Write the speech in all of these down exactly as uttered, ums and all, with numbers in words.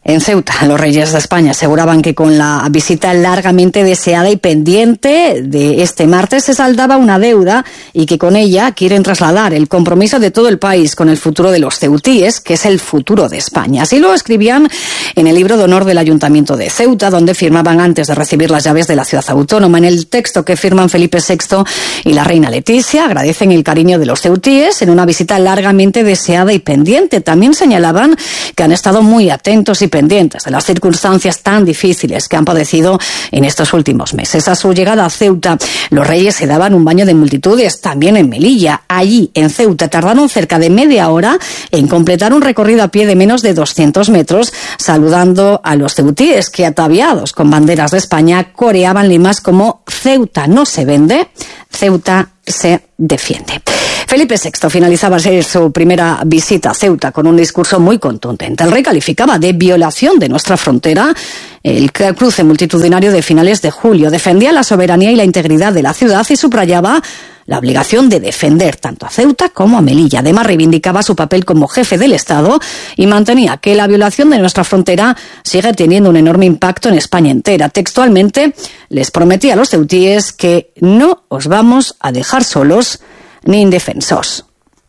En Ceuta, los reyes de España aseguraban que con la visita largamente deseada y pendiente de este martes se saldaba una deuda y que con ella quieren trasladar el compromiso de todo el país con el futuro de los ceutíes, que es el futuro de España. Así lo escribían en el libro de honor del Ayuntamiento de Ceuta, donde firmaban antes de recibir las llaves de la ciudad autónoma. En el texto que firman Felipe sexto y la reina Leticia agradecen el cariño de los ceutíes en una visita largamente deseada y pendiente. También señalaban que han estado muy atentos y pendientes de las circunstancias tan difíciles que han padecido en estos últimos meses. A su llegada a Ceuta, los reyes se daban un baño de multitudes, también en Melilla. Allí, en Ceuta, tardaron cerca de media hora en completar un recorrido a pie de menos de doscientos metros, saludando a los ceutíes que, ataviados con banderas de España, coreaban lemas como «Ceuta no se vende, Ceuta se defiende». Felipe sexto finalizaba su primera visita a Ceuta con un discurso muy contundente. El rey calificaba de violación de nuestra frontera el cruce multitudinario de finales de julio. Defendía la soberanía y la integridad de la ciudad y subrayaba la obligación de defender tanto a Ceuta como a Melilla. Además, reivindicaba su papel como jefe del Estado y mantenía que la violación de nuestra frontera sigue teniendo un enorme impacto en España entera. Textualmente, les prometía a los ceutíes que no os vamos a dejar solos ni indefensos.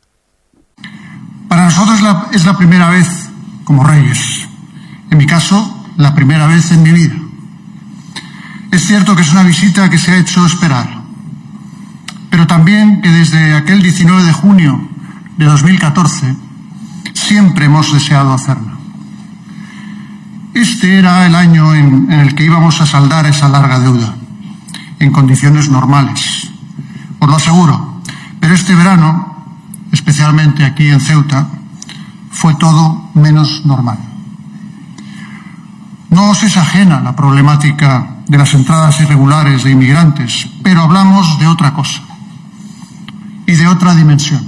Para nosotros la, es la primera vez como reyes. En mi caso, la primera vez en mi vida. Es cierto que es una visita que se ha hecho esperar, pero también que desde aquel diecinueve de junio de dos mil catorce siempre hemos deseado hacerla. Este era el año en, en el que íbamos a saldar esa larga deuda, en condiciones normales. Os lo aseguro. Pero este verano, especialmente aquí en Ceuta, fue todo menos normal. No os es ajena la problemática de las entradas irregulares de inmigrantes, pero hablamos de otra cosa y de otra dimensión.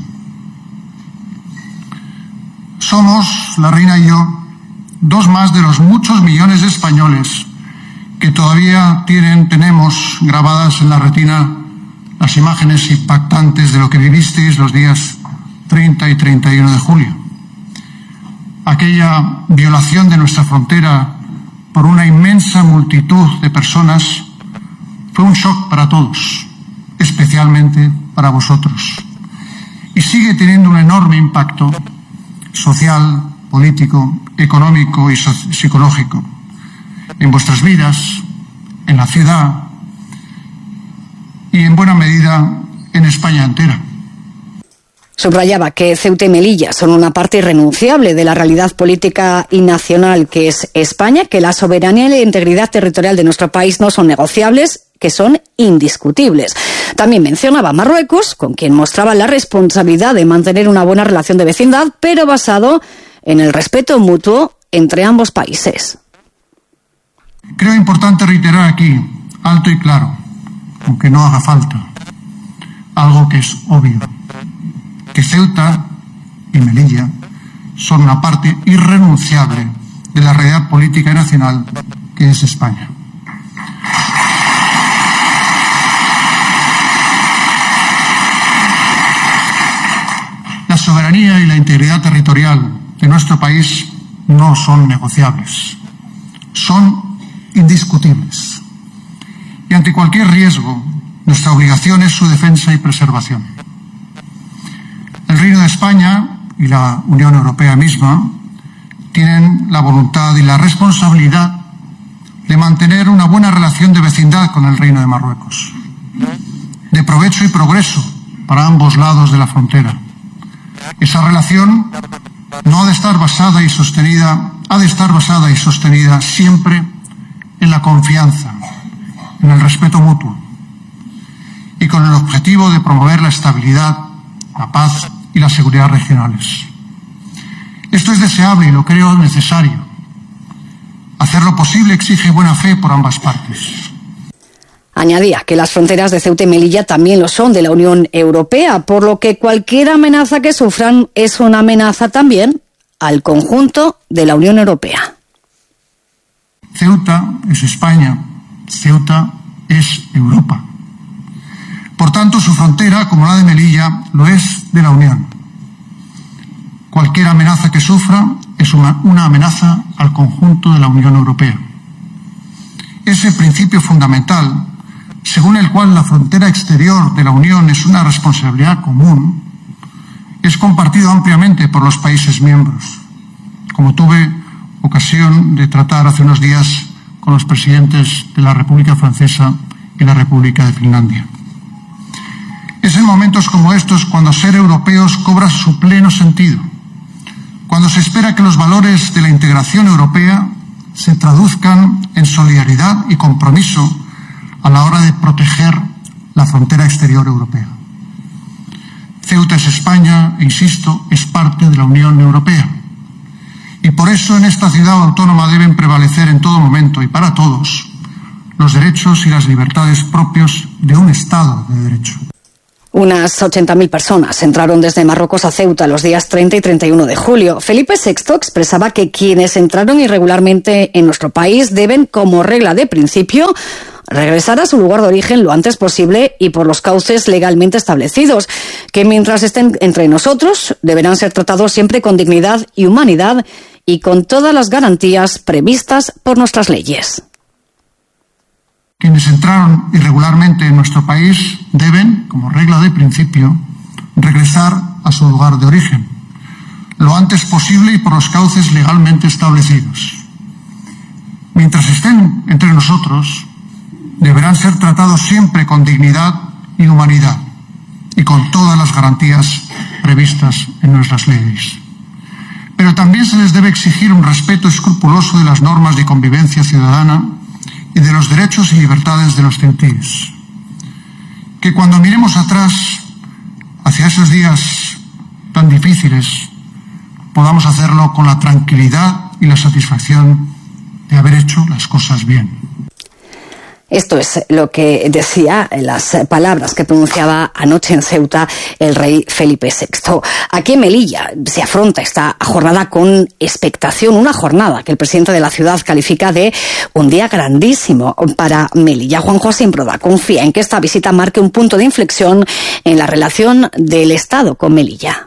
Somos, la reina y yo, dos más de los muchos millones de españoles que todavía tienen, tenemos grabadas en la retina las imágenes impactantes de lo que vivisteis los días treinta y treinta y uno de julio. Aquella violación de nuestra frontera por una inmensa multitud de personas fue un shock para todos, especialmente para vosotros. Y sigue teniendo un enorme impacto social, político, económico y psicológico en vuestras vidas, en la ciudad, y en buena medida en España entera. Subrayaba que Ceuta y Melilla son una parte irrenunciable de la realidad política y nacional que es España, que la soberanía y la integridad territorial de nuestro país no son negociables, que son indiscutibles. También mencionaba Marruecos, con quien mostraba la responsabilidad de mantener una buena relación de vecindad, pero basado en el respeto mutuo entre ambos países. Creo importante reiterar aquí, alto y claro, aunque no haga falta, algo que es obvio, que Ceuta y Melilla son una parte irrenunciable de la realidad política y nacional que es España. La soberanía y la integridad territorial de nuestro país no son negociables, son indiscutibles. Y ante cualquier riesgo, nuestra obligación es su defensa y preservación. El Reino de España y la Unión Europea misma tienen la voluntad y la responsabilidad de mantener una buena relación de vecindad con el Reino de Marruecos, de provecho y progreso para ambos lados de la frontera. Esa relación no ha de estar basada y sostenida, ha de estar basada y sostenida siempre en la confianza, en el respeto mutuo y con el objetivo de promover la estabilidad, la paz y la seguridad regionales. Esto es deseable y lo creo necesario. Hacer lo posible exige buena fe por ambas partes. Añadía que las fronteras de Ceuta y Melilla también lo son de la Unión Europea, por lo que cualquier amenaza que sufran es una amenaza también al conjunto de la Unión Europea. Ceuta es España, Ceuta es Europa. Por tanto, su frontera, como la de Melilla, lo es de la Unión. Cualquier amenaza que sufra es una, una amenaza al conjunto de la Unión Europea. Ese principio fundamental, según el cual la frontera exterior de la Unión es una responsabilidad común, es compartido ampliamente por los países miembros, como tuve ocasión de tratar hace unos días con los presidentes de la República Francesa y la República de Finlandia. Es en momentos como estos cuando ser europeos cobra su pleno sentido, cuando se espera que los valores de la integración europea se traduzcan en solidaridad y compromiso a la hora de proteger la frontera exterior europea. Ceuta es España, e insisto, es parte de la Unión Europea. Y por eso en esta ciudad autónoma deben prevalecer en todo momento y para todos los derechos y las libertades propios de un Estado de Derecho. Unas ochenta mil personas entraron desde Marruecos a Ceuta los días treinta y treinta y uno de julio. Felipe sexto expresaba que quienes entraron irregularmente en nuestro país deben, como regla de principio, regresar a su lugar de origen lo antes posible y por los cauces legalmente establecidos, que mientras estén entre nosotros deberán ser tratados siempre con dignidad y humanidad y con todas las garantías previstas por nuestras leyes. Quienes entraron irregularmente en nuestro país deben, como regla de principio, regresar a su lugar de origen, lo antes posible y por los cauces legalmente establecidos. Mientras estén entre nosotros, deberán ser tratados siempre con dignidad y humanidad y con todas las garantías previstas en nuestras leyes. Pero también se les debe exigir un respeto escrupuloso de las normas de convivencia ciudadana y de los derechos y libertades de los ceutíes. Que cuando miremos atrás hacia esos días tan difíciles, podamos hacerlo con la tranquilidad y la satisfacción de haber hecho las cosas bien. Esto es lo que decía en las palabras que pronunciaba anoche en Ceuta el rey Felipe sexto. Aquí en Melilla se afronta esta jornada con expectación, una jornada que el presidente de la ciudad califica de un día grandísimo para Melilla. Juanjo Asimproda confía en que esta visita marque un punto de inflexión en la relación del Estado con Melilla.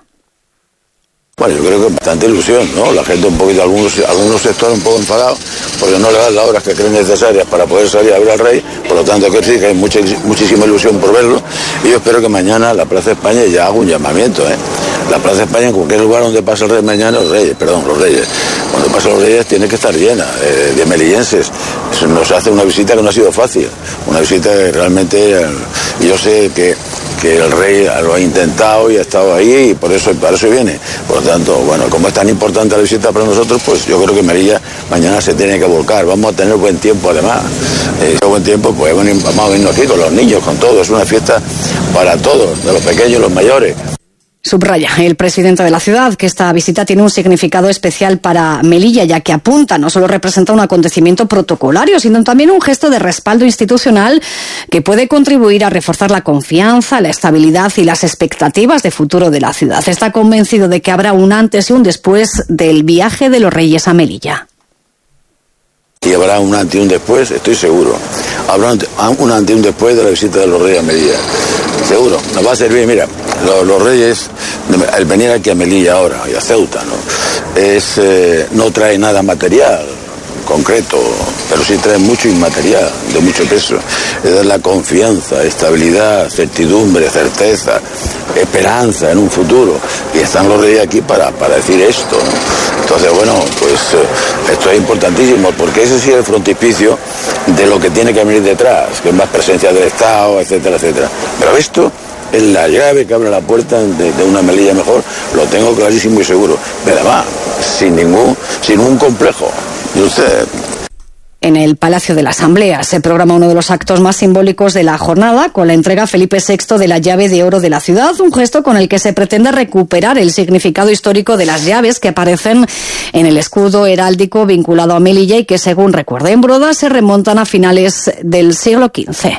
Bueno, yo creo que bastante ilusión, ¿no? La gente un poquito, algunos, algunos sectores un poco enfadados porque no le dan las horas que creen necesarias para poder salir a ver al rey, por lo tanto que sí, que hay mucha, muchísima ilusión por verlo, y yo espero que mañana la Plaza España ya haga un llamamiento, ¿eh? La Plaza España, en cualquier lugar donde pase el rey mañana, los reyes, perdón, los reyes, cuando pasen los reyes tiene que estar llena eh, de melillenses. Eso nos hace una visita que no ha sido fácil, una visita que realmente, eh, yo sé que que el rey lo ha intentado y ha estado ahí y por eso, para eso viene. Por lo tanto, bueno, como es tan importante la visita para nosotros, pues yo creo que Melilla mañana se tiene que volcar. Vamos a tener buen tiempo además. Eh, buen tiempo, pues bueno, vamos a venir aquí con los niños, con todo. Es una fiesta para todos, de los pequeños y los mayores. Subraya el presidente de la ciudad que esta visita tiene un significado especial para Melilla, ya que apunta, no solo representa un acontecimiento protocolario, sino también un gesto de respaldo institucional que puede contribuir a reforzar la confianza, la estabilidad y las expectativas de futuro de la ciudad. Está convencido de que habrá un antes y un después del viaje de los Reyes a Melilla. Y habrá un antes y un después, estoy seguro. Habrá un antes y un después de la visita de los Reyes a Melilla. Seguro, nos va a servir, mira, los, los Reyes, el venir aquí a Melilla ahora, y a Ceuta, ¿no? Es, eh, no trae nada material concreto, pero sí trae mucho inmaterial, de mucho peso. Es dar la confianza, estabilidad, certidumbre, certeza, esperanza en un futuro. Y están los Reyes aquí para, para decir esto, ¿no? Entonces, bueno, pues eh, esto es importantísimo, porque ese sí es el frontispicio de lo que tiene que venir detrás, que es más presencia del Estado, etcétera, etcétera. Pero esto es la llave que abre la puerta de, de una Melilla mejor, lo tengo clarísimo y seguro. Pero además, sin ningún, sin un complejo. ¿Y usted? En el Palacio de la Asamblea se programa uno de los actos más simbólicos de la jornada, con la entrega a Felipe sexto de la llave de oro de la ciudad, un gesto con el que se pretende recuperar el significado histórico de las llaves que aparecen en el escudo heráldico vinculado a Melilla y que, según recuerda Broda, se remontan a finales del siglo quince.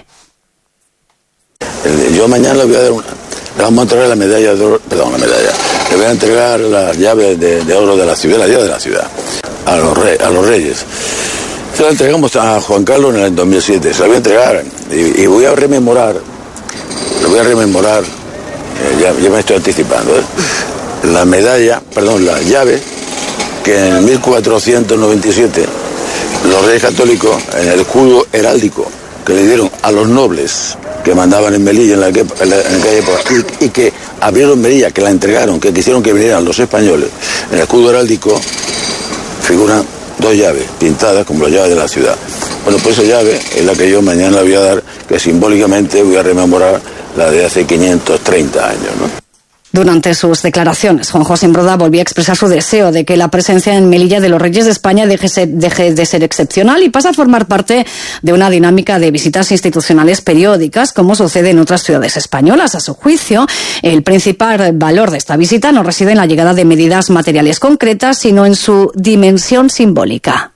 Yo mañana le voy a dar una, le vamos a entregar la medalla de oro, perdón, la medalla, le voy a entregar las llaves de, de oro de la ciudad, la llave de la ciudad, a los, rey, a los reyes. Se la entregamos a Juan Carlos en el dos mil siete, se la voy a entregar y, y voy a rememorar, lo voy a rememorar, eh, ya, ya me estoy anticipando, ¿eh? La medalla, perdón, la llave que en mil cuatrocientos noventa y siete los reyes católicos, en el escudo heráldico que le dieron a los nobles que mandaban en Melilla en, la que, en, la, en aquella época, y, y que abrieron Melilla, que la entregaron, que quisieron que vinieran los españoles, en el escudo heráldico figuran dos llaves pintadas como las llaves de la ciudad. Bueno, pues esa llave es la que yo mañana voy a dar, que simbólicamente voy a rememorar la de hace quinientos treinta años, ¿no? Durante sus declaraciones, Juan José Imbroda volvió a expresar su deseo de que la presencia en Melilla de los Reyes de España deje, ser, deje de ser excepcional y pase a formar parte de una dinámica de visitas institucionales periódicas, como sucede en otras ciudades españolas. A su juicio, el principal valor de esta visita no reside en la llegada de medidas materiales concretas, sino en su dimensión simbólica.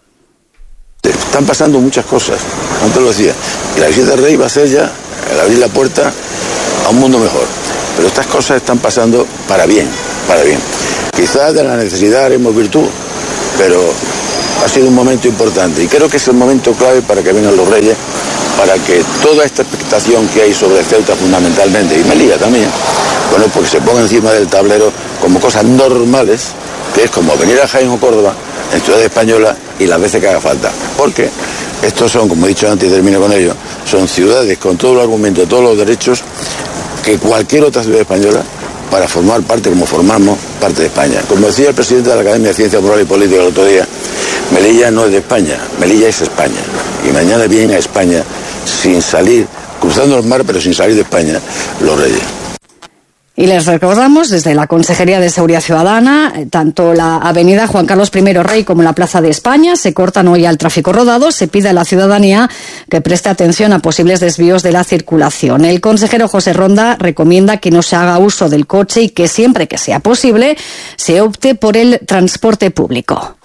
Están pasando muchas cosas, antes lo decía, y la visita del rey va a ser ya el abrir la puerta a un mundo mejor. Pero estas cosas están pasando para bien, para bien. Quizás de la necesidad haremos virtud, pero ha sido un momento importante y creo que es el momento clave para que vengan los reyes, para que toda esta expectación que hay sobre Ceuta fundamentalmente, y Melilla también, bueno, porque se ponga encima del tablero como cosas normales, que es como venir a Jaén o Córdoba, en ciudad española, y las veces que haga falta. Porque estos son, como he dicho antes y termino con ello, son ciudades con todo el argumento, todos los derechos que cualquier otra ciudad española para formar parte, como formamos parte de España. Como decía el presidente de la Academia de Ciencias Morales y Políticas el otro día, Melilla no es de España, Melilla es España. Y mañana vienen a España sin salir, cruzando el mar, pero sin salir de España, los reyes. Y les recordamos, desde la Consejería de Seguridad Ciudadana, tanto la avenida Juan Carlos primero Rey como la Plaza de España se cortan hoy al tráfico rodado. Se pide a la ciudadanía que preste atención a posibles desvíos de la circulación. El consejero José Ronda recomienda que no se haga uso del coche y que siempre que sea posible se opte por el transporte público.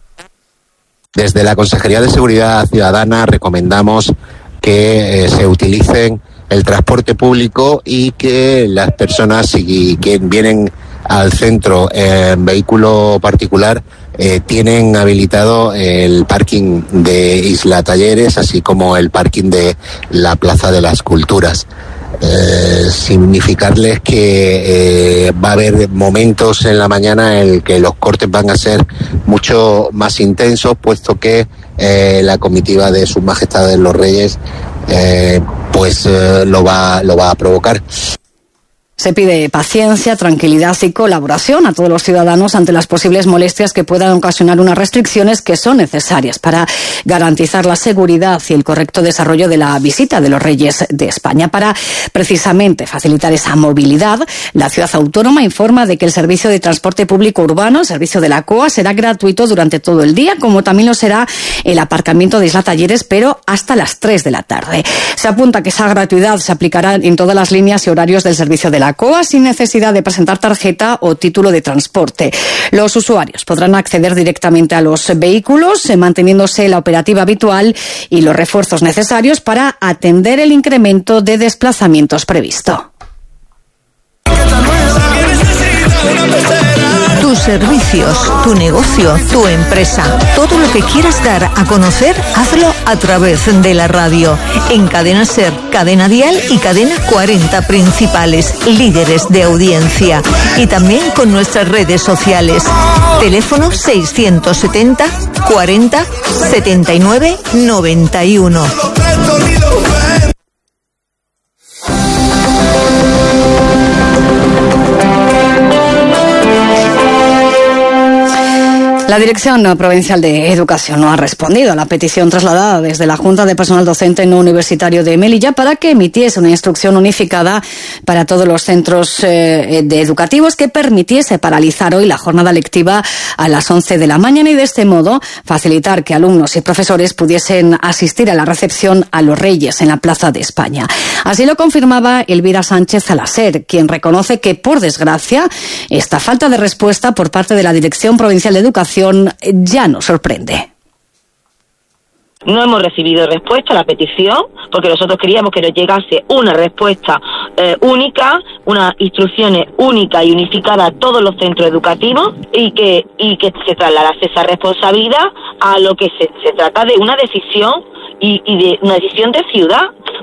Desde la Consejería de Seguridad Ciudadana recomendamos que eh, se utilicen el transporte público y que las personas y que vienen al centro en vehículo particular eh, tienen habilitado el parking de Isla Talleres, así como el parking de la Plaza de las Culturas. Eh, significarles que eh, va a haber momentos en la mañana en el que los cortes van a ser mucho más intensos, puesto que eh, la comitiva de Sus Majestades los Reyes eh, pues eh, lo va lo va a provocar. Se pide paciencia, tranquilidad y colaboración a todos los ciudadanos ante las posibles molestias que puedan ocasionar unas restricciones que son necesarias para garantizar la seguridad y el correcto desarrollo de la visita de los Reyes de España. Para precisamente facilitar esa movilidad, la ciudad autónoma informa de que el servicio de transporte público urbano, el servicio de la C O A, será gratuito durante todo el día, como también lo será el aparcamiento de Isla Talleres, pero hasta las tres de la tarde. Se apunta que esa gratuidad se aplicará en todas las líneas y horarios del servicio de la C O A sin necesidad de presentar tarjeta o título de transporte. Los usuarios podrán acceder directamente a los vehículos, manteniéndose la operativa habitual y los refuerzos necesarios para atender el incremento de desplazamientos previsto. Tus servicios, tu negocio, tu empresa, todo lo que quieras dar a conocer, hazlo a través de la radio. En Cadena Ser, Cadena Dial y Cadena cuarenta Principales, líderes de audiencia. Y también con nuestras redes sociales. Teléfono seiscientos setenta cuarenta setenta y nueve noventa y uno. La Dirección Provincial de Educación no ha respondido a la petición trasladada desde la Junta de Personal Docente no Universitario de Melilla para que emitiese una instrucción unificada para todos los centros eh, de educativos que permitiese paralizar hoy la jornada lectiva a las once de la mañana y de este modo facilitar que alumnos y profesores pudiesen asistir a la recepción a los Reyes en la Plaza de España. Así lo confirmaba Elvira Sánchez Alaser, quien reconoce que, por desgracia, esta falta de respuesta por parte de la Dirección Provincial de Educación ya nos sorprende. No hemos recibido respuesta a la petición porque nosotros queríamos que nos llegase una respuesta eh, única, unas instrucciones únicas y unificadas a todos los centros educativos y que y que se trasladase esa responsabilidad a lo que se, se trata de una decisión y, y de una decisión de ciudad.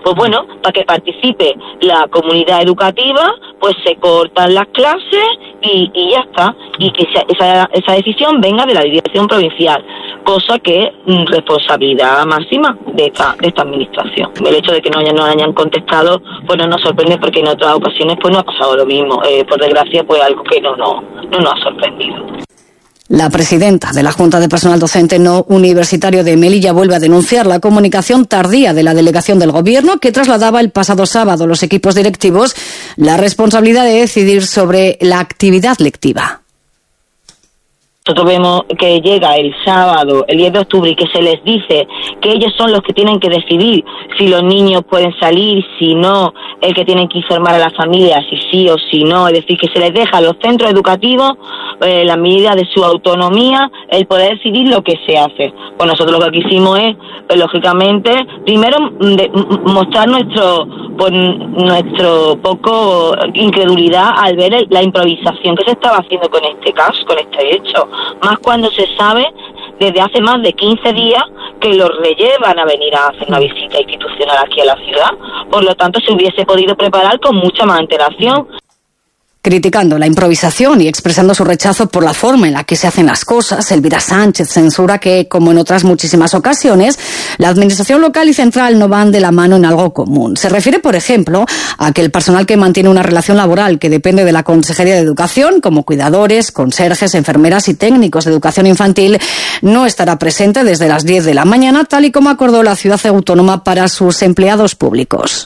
Pues bueno, para que participe la comunidad educativa, pues se cortan las clases y, y ya está. Y que esa, esa, esa decisión venga de la dirección provincial, cosa que es responsabilidad máxima de esta, de esta administración. El hecho de que no hayan, no hayan contestado, pues no nos sorprende, porque en otras ocasiones pues no ha pasado lo mismo. Eh, por desgracia, pues algo que no, no, no nos ha sorprendido. La presidenta de la Junta de Personal Docente No Universitario de Melilla vuelve a denunciar la comunicación tardía de la delegación del Gobierno, que trasladaba el pasado sábado a los equipos directivos la responsabilidad de decidir sobre la actividad lectiva. Nosotros vemos que llega el sábado, el diez de octubre, y que se les dice que ellos son los que tienen que decidir si los niños pueden salir, si no, el que tienen que informar a las familias si sí o si no, es decir, que se les deja a los centros educativos eh, la medida de su autonomía, el poder decidir lo que se hace. Pues nosotros lo que quisimos es, pues, lógicamente, primero de, mostrar nuestro pues, nuestro poco incredulidad al ver el, la improvisación que se estaba haciendo con este caso, con este hecho. Más cuando se sabe desde hace más de quince días que los reyes van a venir a hacer una visita institucional aquí a la ciudad. Por lo tanto, se hubiese podido preparar con mucha más antelación. Criticando la improvisación y expresando su rechazo por la forma en la que se hacen las cosas, Elvira Sánchez censura que, como en otras muchísimas ocasiones, la administración local y central no van de la mano en algo común. Se refiere, por ejemplo, a que el personal que mantiene una relación laboral que depende de la Consejería de Educación, como cuidadores, conserjes, enfermeras y técnicos de educación infantil, no estará presente desde las diez de la mañana, tal y como acordó la ciudad autónoma para sus empleados públicos.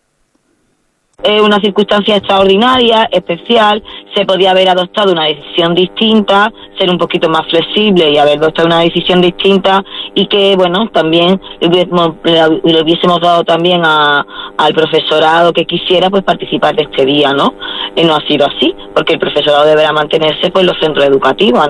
Es una circunstancia extraordinaria, especial, se podía haber adoptado una decisión distinta, ser un poquito más flexible y haber adoptado una decisión distinta, y que, bueno, también le hubiésemos, le hubiésemos dado también a, al profesorado que quisiera pues participar de este día, ¿no? Y no ha sido así, porque el profesorado deberá mantenerse pues en los centros educativos.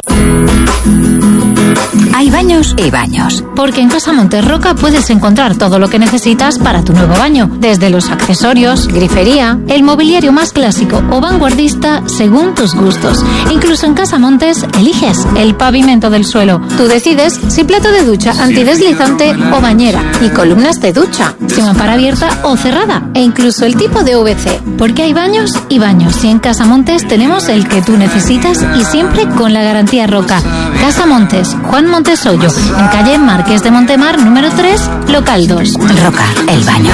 Hay baños y baños, porque en Casa Montes Roca puedes encontrar todo lo que necesitas para tu nuevo baño, desde los accesorios, grifería, el mobiliario más clásico o vanguardista según tus gustos. Incluso en Casa Montes eliges el pavimento del suelo. Tú decides si plato de ducha antideslizante o bañera, y columnas de ducha, sin mampara abierta o cerrada, e incluso el tipo de U V C, porque hay baños y baños, y en Casa Montes tenemos el que tú necesitas y siempre con la garantía Roca. Casa Montes, Juan Montesoyo, en calle Marqués de Montemar, número tres, local dos. Roca, el baño.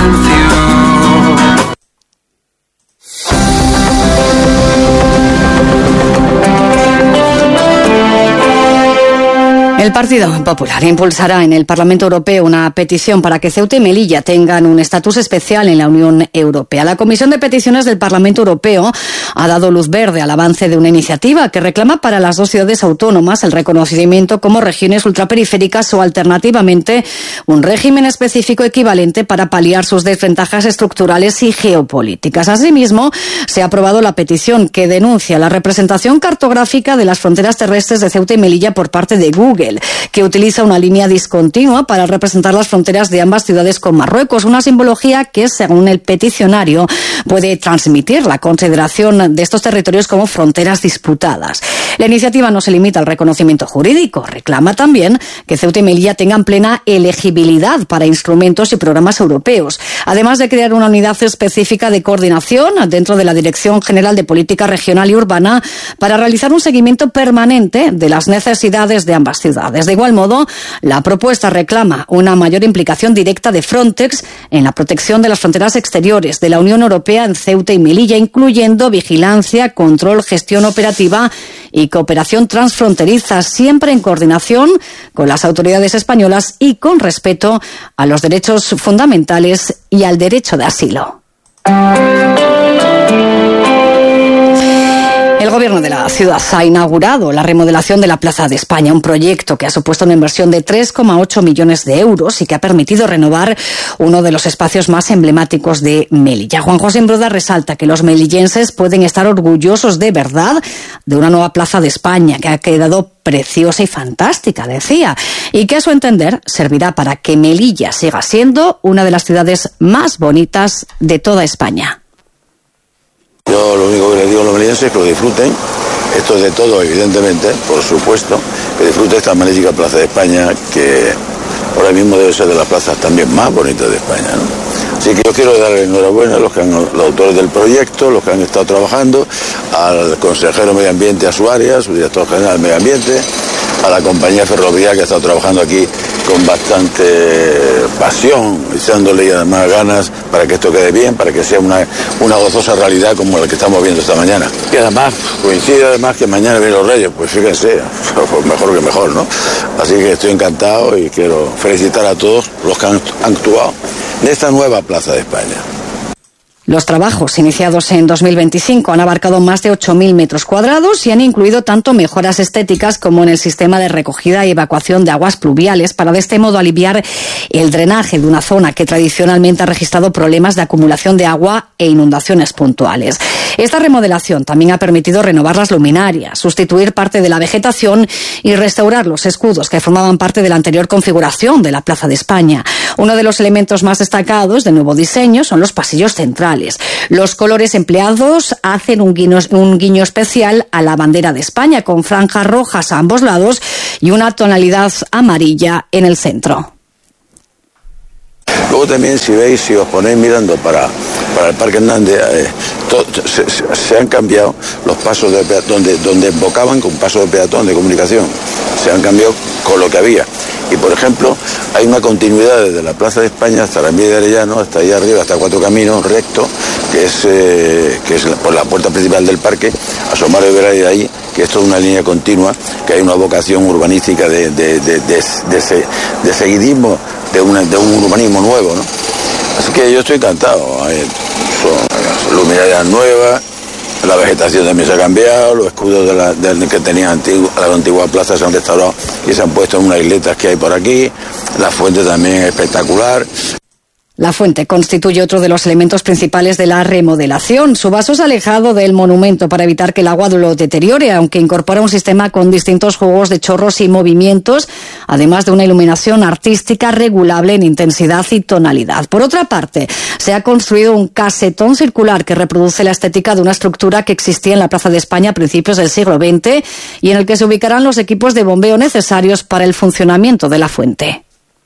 El Partido Popular impulsará en el Parlamento Europeo una petición para que Ceuta y Melilla tengan un estatus especial en la Unión Europea. La Comisión de Peticiones del Parlamento Europeo ha dado luz verde al avance de una iniciativa que reclama para las dos ciudades autónomas el reconocimiento como regiones ultraperiféricas o, alternativamente, un régimen específico equivalente para paliar sus desventajas estructurales y geopolíticas. Asimismo, se ha aprobado la petición que denuncia la representación cartográfica de las fronteras terrestres de Ceuta y Melilla por parte de Google, que utiliza una línea discontinua para representar las fronteras de ambas ciudades con Marruecos, una simbología que, según el peticionario, puede transmitir la consideración de estos territorios como fronteras disputadas. La iniciativa no se limita al reconocimiento jurídico, reclama también que Ceuta y Melilla tengan plena elegibilidad para instrumentos y programas europeos, además de crear una unidad específica de coordinación dentro de la Dirección General de Política Regional y Urbana para realizar un seguimiento permanente de las necesidades de ambas ciudades. De igual modo, la propuesta reclama una mayor implicación directa de Frontex en la protección de las fronteras exteriores de la Unión Europea en Ceuta y Melilla, incluyendo vigilancia, control, gestión operativa y cooperación transfronteriza, siempre en coordinación con las autoridades españolas y con respeto a los derechos fundamentales y al derecho de asilo. El Gobierno de la ciudad ha inaugurado la remodelación de la Plaza de España, un proyecto que ha supuesto una inversión de tres coma ocho millones de euros y que ha permitido renovar uno de los espacios más emblemáticos de Melilla. Juan José Imbroda resalta que los melillenses pueden estar orgullosos de verdad de una nueva Plaza de España que ha quedado preciosa y fantástica, decía, y que a su entender servirá para que Melilla siga siendo una de las ciudades más bonitas de toda España. Yo lo único que les digo a los melillenses es que lo disfruten. Esto es de todo, evidentemente, por supuesto, que disfruten esta magnífica Plaza de España, que ahora mismo debe ser de las plazas también más bonitas de España, ¿no? Así que yo quiero darle enhorabuena a los, que han, los autores del proyecto, los que han estado trabajando, al consejero de Medio Ambiente, a su área, su director general de Medio Ambiente, a la compañía ferroviaria que ha estado trabajando aquí con bastante pasión, echándole además ganas para que esto quede bien, para que sea una, una gozosa realidad como la que estamos viendo esta mañana. Y además coincide además que mañana vienen los Reyes, pues fíjense, pues mejor que mejor, ¿no? Así que estoy encantado y quiero felicitar a todos los que han actuado en esta nueva Plaza de España. Los trabajos iniciados en dos mil veinticinco han abarcado más de ocho mil metros cuadrados y han incluido tanto mejoras estéticas como en el sistema de recogida y evacuación de aguas pluviales para de este modo aliviar el drenaje de una zona que tradicionalmente ha registrado problemas de acumulación de agua e inundaciones puntuales. Esta remodelación también ha permitido renovar las luminarias, sustituir parte de la vegetación y restaurar los escudos que formaban parte de la anterior configuración de la Plaza de España. Uno de los elementos más destacados del nuevo diseño son los pasillos centrales. Los colores empleados hacen un guiño, un guiño especial a la bandera de España, con franjas rojas a ambos lados y una tonalidad amarilla en el centro. Luego también, si veis, si os ponéis mirando para, para el Parque Hernández, eh, to, se, se han cambiado los pasos de peatón, donde, donde embocaban con pasos de peatón de comunicación, se han cambiado con lo que había. Y, por ejemplo, hay una continuidad desde la Plaza de España hasta la Vía de Arellano, hasta allá arriba, hasta Cuatro Caminos, recto, que es, eh, que es por la puerta principal del parque, asomaros y veréis de ahí que esto es una línea continua, que hay una vocación urbanística de, de, de, de, de, de, de seguidismo, de, una, de un urbanismo nuevo, ¿no? Así que yo estoy encantado. Son luminarias nuevas, la vegetación también se ha cambiado, los escudos de la, de, que tenía antiguo, la antigua plaza se han restaurado y se han puesto en unas isletas que hay por aquí. La fuente también es espectacular. La fuente constituye otro de los elementos principales de la remodelación. Su vaso es alejado del monumento para evitar que el agua lo deteriore, aunque incorpora un sistema con distintos juegos de chorros y movimientos, además de una iluminación artística regulable en intensidad y tonalidad. Por otra parte, se ha construido un casetón circular que reproduce la estética de una estructura que existía en la Plaza de España a principios del siglo veinte y en el que se ubicarán los equipos de bombeo necesarios para el funcionamiento de la fuente.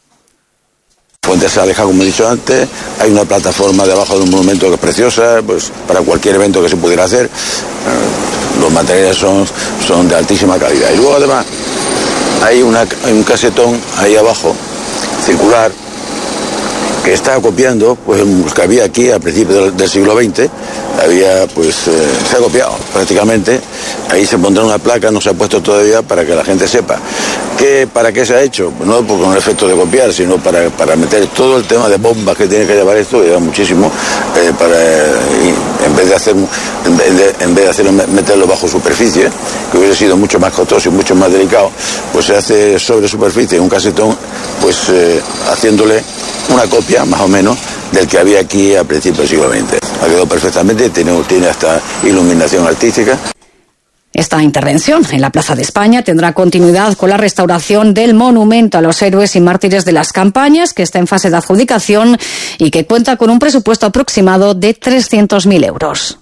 La fuente se aleja, como he dicho antes, hay una plataforma debajo de un monumento que es preciosa, pues para cualquier evento que se pudiera hacer, eh, los materiales son, son de altísima calidad. Y luego además hay, una, hay un casetón ahí abajo, circular, que está copiando pues lo que había aquí a principios del, del siglo veinte, había pues eh, se ha copiado prácticamente, ahí se pondrá una placa, no se ha puesto todavía para que la gente sepa. ¿Qué, ¿Para qué se ha hecho? Pues no por un efecto de copiar, sino para, para meter todo el tema de bombas que tiene que llevar esto, lleva muchísimo, eh, para eh, en vez de hacer en vez de, en vez de hacerlo, meterlo bajo superficie, que hubiese sido mucho más costoso y mucho más delicado, pues se hace sobre superficie, un casetón, pues eh, haciéndole una copia más o menos del que había aquí a principios del siglo veinte. Ha quedado perfectamente, tiene, tiene hasta iluminación artística. Esta intervención en la Plaza de España tendrá continuidad con la restauración del monumento a los héroes y mártires de las campañas, que está en fase de adjudicación y que cuenta con un presupuesto aproximado de trescientos mil euros.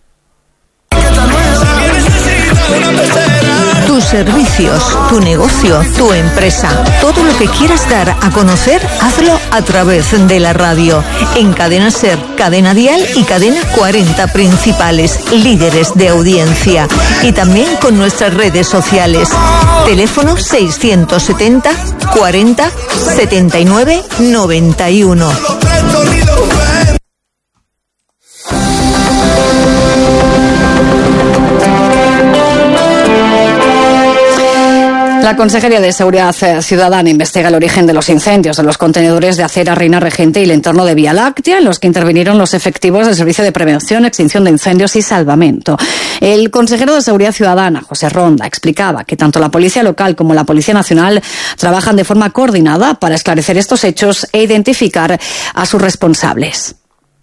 Tus servicios, tu negocio, tu empresa, todo lo que quieras dar a conocer, hazlo a través de la radio. En Cadena Ser, Cadena Dial y Cadena cuarenta Principales, líderes de audiencia. Y también con nuestras redes sociales. Teléfono seiscientos setenta cuarenta setenta y nueve noventa y uno. La Consejería de Seguridad Ciudadana investiga el origen de los incendios de los contenedores de acera Reina Regente y el entorno de Vía Láctea, en los que intervinieron los efectivos del Servicio de Prevención, Extinción de Incendios y Salvamento. El consejero de Seguridad Ciudadana, José Ronda, explicaba que tanto la Policía Local como la Policía Nacional trabajan de forma coordinada para esclarecer estos hechos e identificar a sus responsables.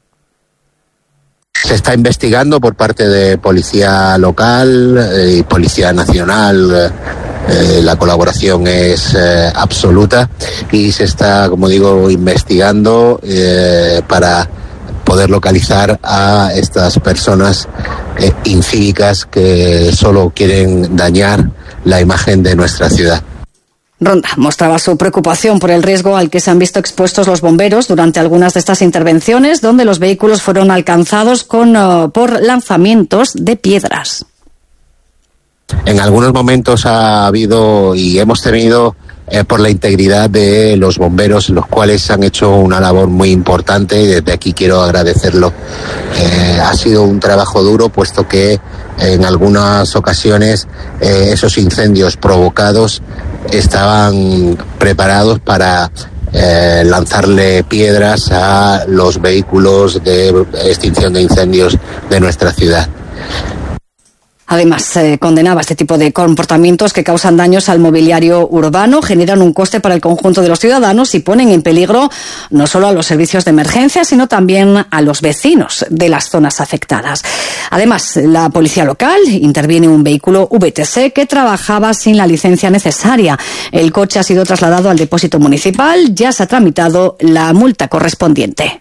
Se está investigando por parte de Policía Local y Policía Nacional. Eh, la colaboración es eh, absoluta y se está, como digo, investigando eh, para poder localizar a estas personas eh, incívicas que solo quieren dañar la imagen de nuestra ciudad. Ronda mostraba su preocupación por el riesgo al que se han visto expuestos los bomberos durante algunas de estas intervenciones, donde los vehículos fueron alcanzados con, uh, por lanzamientos de piedras. En algunos momentos ha habido y hemos tenido eh, por la integridad de los bomberos, los cuales han hecho una labor muy importante y desde aquí quiero agradecerlo. Eh, ha sido un trabajo duro, puesto que en algunas ocasiones eh, esos incendios provocados estaban preparados para eh, lanzarle piedras a los vehículos de extinción de incendios de nuestra ciudad. Además, eh, condenaba este tipo de comportamientos que causan daños al mobiliario urbano, generan un coste para el conjunto de los ciudadanos y ponen en peligro no solo a los servicios de emergencia, sino también a los vecinos de las zonas afectadas. Además, la policía local interviene en un vehículo V T C que trabajaba sin la licencia necesaria. El coche ha sido trasladado al depósito municipal, ya se ha tramitado la multa correspondiente.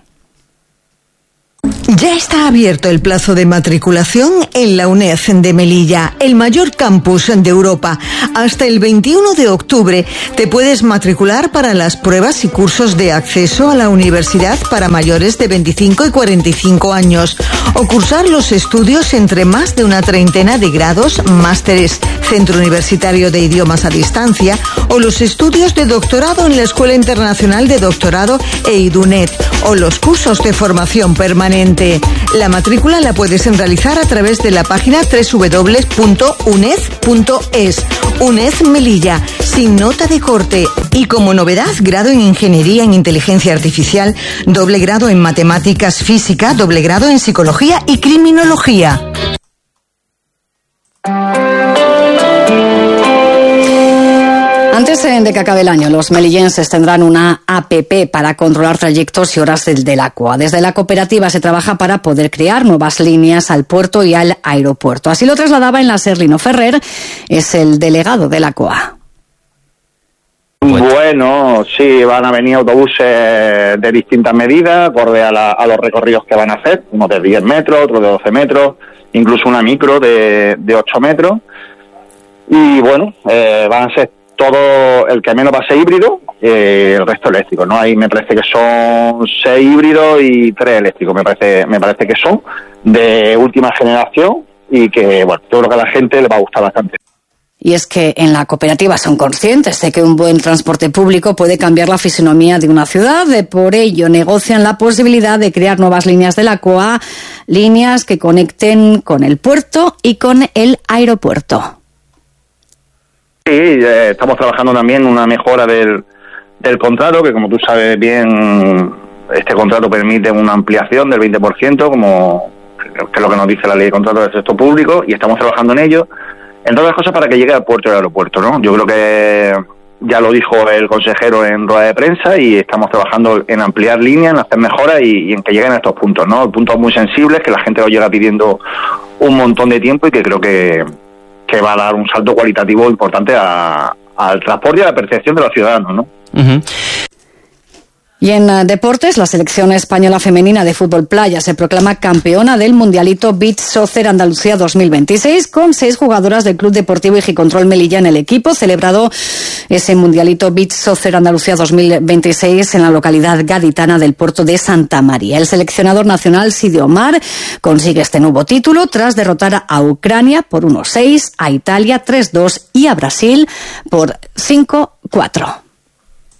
Ya está abierto el plazo de matriculación en la UNED de Melilla, el mayor campus de Europa. Hasta el veintiuno de octubre te puedes matricular para las pruebas y cursos de acceso a la universidad para mayores de veinticinco y cuarenta y cinco años, o cursar los estudios entre más de una treintena de grados, másteres, Centro Universitario de Idiomas a Distancia, o los estudios de doctorado en la Escuela Internacional de Doctorado e IDUNET, o los cursos de formación permanente. La matrícula la puedes realizar a través de la página doble u doble u doble u punto uned punto es. UNED Melilla, sin nota de corte. Y como novedad, grado en Ingeniería en Inteligencia Artificial, doble grado en Matemáticas Física, doble grado en Psicología y Criminología. Antes de que acabe el año, los melillenses tendrán una app para controlar trayectos y horas del, del Aqua. Desde la cooperativa se trabaja para poder crear nuevas líneas al puerto y al aeropuerto. Así lo trasladaba en la SER Lino Ferrer, es el delegado del Aqua. Bueno, sí, van a venir autobuses de distintas medidas, acorde a, la, a los recorridos que van a hacer, uno de diez metros, otro de doce metros, incluso una micro de, de ocho metros. Y bueno, eh, van a ser todo, el que menos va a ser híbrido, eh, el resto eléctrico, ¿no? Ahí me parece que son seis híbridos y tres eléctricos, me parece, me parece que son de última generación y que, bueno, yo creo que a la gente le va a gustar bastante. Y es que en la cooperativa son conscientes de que un buen transporte público puede cambiar la fisonomía de una ciudad, por ello negocian la posibilidad de crear nuevas líneas del Aqua, líneas que conecten con el puerto y con el aeropuerto. Sí, eh, estamos trabajando también en una mejora del, del contrato, que como tú sabes bien, este contrato permite una ampliación del veinte por ciento, como que es lo que nos dice la ley de contrato del sector público, y estamos trabajando en ello, entre otras cosas para que llegue al puerto y al aeropuerto, ¿no? Yo creo que ya lo dijo el consejero en rueda de prensa y estamos trabajando en ampliar líneas, en hacer mejoras y, y en que lleguen a estos puntos, ¿no? Puntos muy sensibles que la gente lo llega pidiendo un montón de tiempo y que creo que que va a dar un salto cualitativo importante a, al transporte y a la percepción de los ciudadanos, ¿no? Uh-huh. Y en uh, deportes, la selección española femenina de fútbol playa se proclama campeona del Mundialito Beach Soccer Andalucía dos mil veintiséis, con seis jugadoras del Club Deportivo Igicontrol Melilla en el equipo, celebrado ese Mundialito Beach Soccer Andalucía dos mil veintiséis en la localidad gaditana del puerto de Santa María. El seleccionador nacional, Sidi Omar, consigue este nuevo título tras derrotar a Ucrania por uno seis, a Italia tres dos y a Brasil por cinco cuatro.